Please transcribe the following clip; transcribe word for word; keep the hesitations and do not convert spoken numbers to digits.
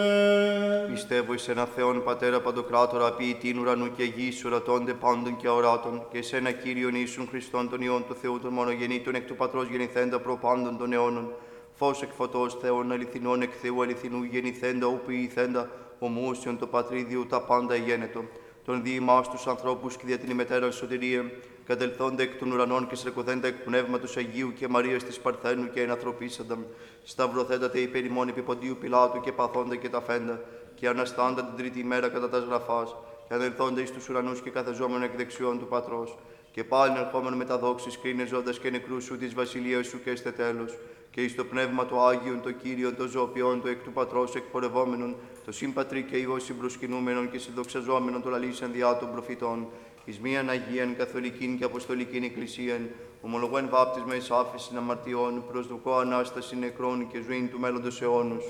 Πιστεύω εις ένα Θεόν Πατέρα Παντοκράτορα, ποιητήν ουρανού και γης, ορατώνται πάντων και αοράτων, και σε ένα Κύριον Ιησούν Χριστόν τον Υιόν του Θεού, τον μονογεννήτων εκ του Πατρός γεννηθέντα προπάντων των αιώνων, φως εκ φωτός Θεών αληθινών εκ Θεού αληθινού γεννηθέντα, ου ποιηθέντα, ομούσιον το Πατρίδιου τα πάντα γένετο, τον δι' ημάς τους ανθρώπους και δια την ημετέραν σωτηρία, κατελθόντα εκ των ουρανών και σερκωθέντα εκ Πνεύματος Αγίου και Μαρίας της Παρθένου και ενανθρωπίσαντα, σταυρωθέντα υπέρ ημών επί Ποντίου Πιλάτου και παθόντα και ταφέντα, και αναστάντα την τρίτη ημέρα κατά τας γραφάς, και αδελθόντα εις τους ουρανούς και καθεζόμενο εκ δεξιών του Πατρός, και πάλιν ερχόμενο με τα δόξης κρίνε ζώντας και νεκρούς σου της βασιλείας σου και έστε τέλος, και εις το Πνεύμα το Άγιον, το Κύριον, το ζωοποιόν, το εκ του Πατρός εκπορευόμενον, το συμπατρί και Υιό συμπροσκυνούμενον και συνδοξαζόμενον το λαλήσεν διά των προφητών, εις μίαν Αγίαν Καθολικήν και Αποστολικήν Εκκλησίαν, ομολογώ εν βάπτισμα εις άφεσιν αμαρτιών, προσδοκώ Ανάσταση νεκρών και ζωήν του μέλλοντος αιώνους.